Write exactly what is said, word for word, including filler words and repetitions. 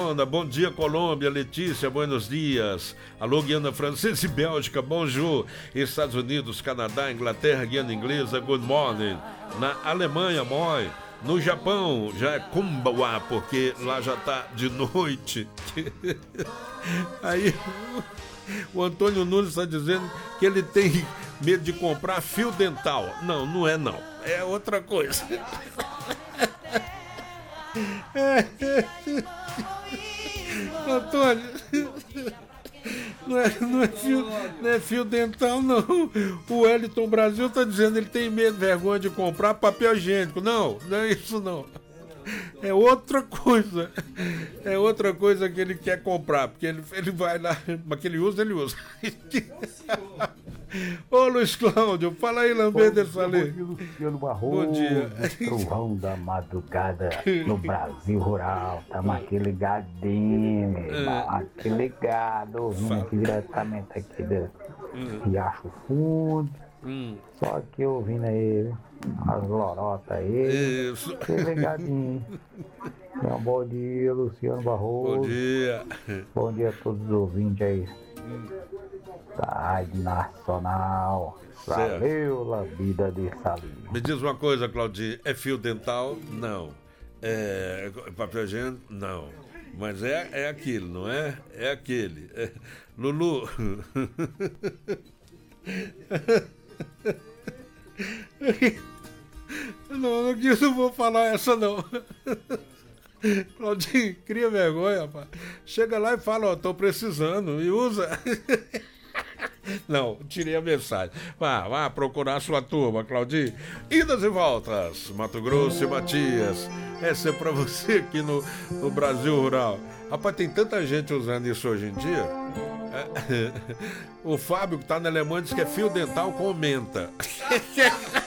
Esmeralda, bom dia, Colômbia. Letícia, buenos dias. Alô, Guiana Francesa e Bélgica, bonjour. Estados Unidos, Canadá, Inglaterra, Guiana Inglesa, good morning. Na Alemanha, moi. No Japão, já é kumbawa, porque lá já tá de noite. Aí, o Antônio Nunes está dizendo que ele tem medo de comprar fio dental. Não, não é não. É outra coisa. Antônio, não é, não, é fio, não é fio dental, não. O Wellington Brasil está dizendo que ele tem medo, vergonha de comprar papel higiênico. Não, não é isso não. É outra coisa. É outra coisa que ele quer comprar, porque ele, ele vai lá, mas que ele usa, ele usa. Ô Luiz Cláudio, fala aí, Lamber Salê. Bom dia. Trovão da madrugada no Brasil Rural. Estamos aqui ligadinho, é. aqui ligado, ouvindo aqui diretamente aqui do hum. Riacho Fundo. Hum. Só aqui ouvindo aí as lorotas aí. Isso. Aqui ligadinho. Meu bom dia, Luciano Barroso. Bom dia. Bom dia a todos os ouvintes aí. Hum. Da Rádio Nacional. Certo. Valeu, Lambida de Salinho. Me diz uma coisa, Claudinho, é fio dental? Não. É papel higiênico? Não. Mas é, é aquilo, não é? É aquele. É... Lulu. Não, não, não vou falar essa não. Claudinho, cria vergonha, rapaz. Chega lá e fala, ó, tô precisando, e usa. Não, tirei a mensagem. Vá, vá procurar a sua turma, Claudinho. Idas e voltas, Mato Grosso e Matias. Essa é pra você aqui no, no Brasil Rural. Rapaz, tem tanta gente usando isso hoje em dia. É, o Fábio, que tá na Alemanha, diz que é fio dental com menta.